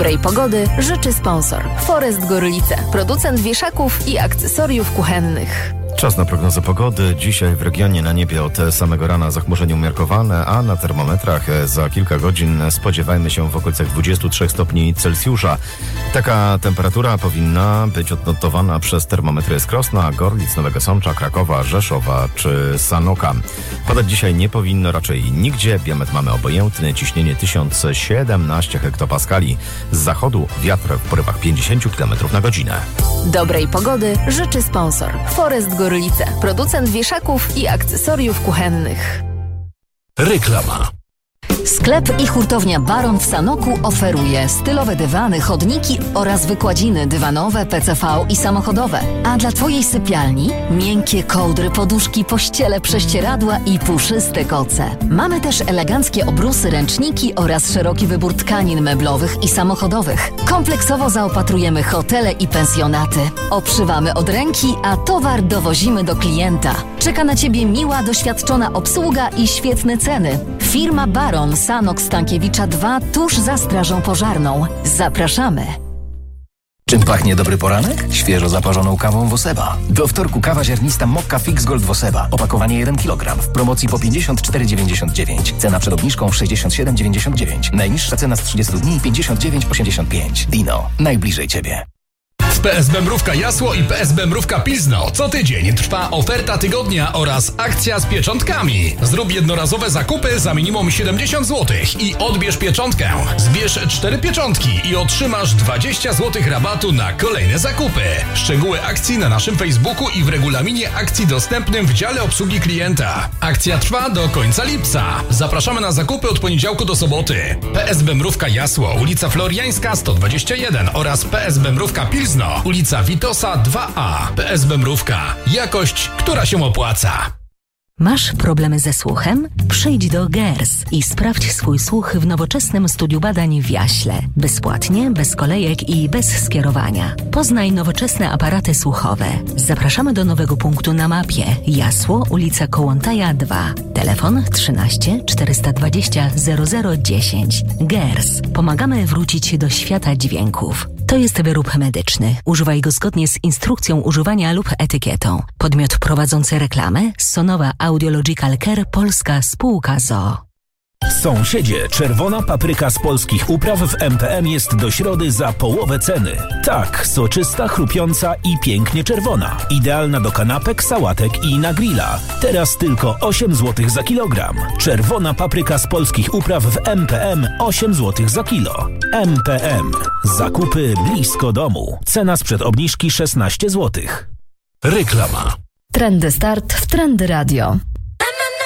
Dobrej pogody życzy sponsor Forest Gorlice, producent wieszaków i akcesoriów kuchennych. Czas na prognozę pogody. Dzisiaj w regionie na niebie od samego rana zachmurzenie umiarkowane, a na termometrach za kilka godzin spodziewajmy się w okolicach 23 stopni Celsjusza. Taka temperatura powinna być odnotowana przez termometry z Krosna, Gorlic, Nowego Sącza, Krakowa, Rzeszowa czy Sanoka. Padać dzisiaj nie powinno raczej nigdzie. Biometr mamy obojętny, ciśnienie 1017 hektopaskali. Z zachodu wiatr w porywach 50 km na godzinę. Dobrej pogody życzy sponsor Forest Gorlice, producent wieszaków i akcesoriów kuchennych. Reklama. Sklep i hurtownia Baron w Sanoku oferuje stylowe dywany, chodniki oraz wykładziny dywanowe, PCV i samochodowe. A dla Twojej sypialni miękkie kołdry, poduszki, pościele, prześcieradła i puszyste koce. Mamy też eleganckie obrusy, ręczniki oraz szeroki wybór tkanin meblowych i samochodowych. Kompleksowo zaopatrujemy hotele i pensjonaty. Obszywamy od ręki, a towar dowozimy do klienta. Czeka na Ciebie miła, doświadczona obsługa i świetne ceny. Firma Baron, Sanok Stankiewicza 2, tuż za strażą pożarną. Zapraszamy. Czym pachnie dobry poranek? Świeżo zaparzoną kawą Woseba. Do wtorku kawa ziarnista Mokka Fix Gold Woseba. Opakowanie 1 kg. W promocji po 54,99. Cena przed obniżką 67,99. Najniższa cena z 30 dni 59,85. Dino. Najbliżej Ciebie. W PSB Mrówka Jasło i PSB Mrówka Pilzno co tydzień trwa oferta tygodnia oraz akcja z pieczątkami. Zrób jednorazowe zakupy za minimum 70 zł i odbierz pieczątkę. Zbierz 4 pieczątki i otrzymasz 20 zł rabatu na kolejne zakupy. Szczegóły akcji na naszym Facebooku i w regulaminie akcji dostępnym w dziale obsługi klienta. Akcja trwa do końca lipca. Zapraszamy na zakupy od poniedziałku do soboty. PSB Mrówka Jasło, ulica Floriańska 121 oraz PSB Mrówka Pilzno, ulica Witosa 2A. PSB Mrówka. Jakość, która się opłaca. Masz problemy ze słuchem? Przyjdź do GERS i sprawdź swój słuch w nowoczesnym studiu badań w Jaśle. Bezpłatnie, bez kolejek i bez skierowania. Poznaj nowoczesne aparaty słuchowe. Zapraszamy do nowego punktu na mapie. Jasło, ulica Kołątaja 2. Telefon 13 420 0010. GERS. Pomagamy wrócić do świata dźwięków. To jest wyrób medyczny. Używaj go zgodnie z instrukcją używania lub etykietą. Podmiot prowadzący reklamę Sonowa Audiological Care Polska Spółka ZOO. Sąsiedzie, czerwona papryka z polskich upraw w MPM jest do środy za połowę ceny. Tak, soczysta, chrupiąca i pięknie czerwona. Idealna do kanapek, sałatek i na grilla. Teraz tylko 8 zł za kilogram. Czerwona papryka z polskich upraw w MPM 8 zł za kilo. MPM. Zakupy blisko domu. Cena sprzed obniżki 16 zł. Reklama. Trendy Start w Trendy Radio.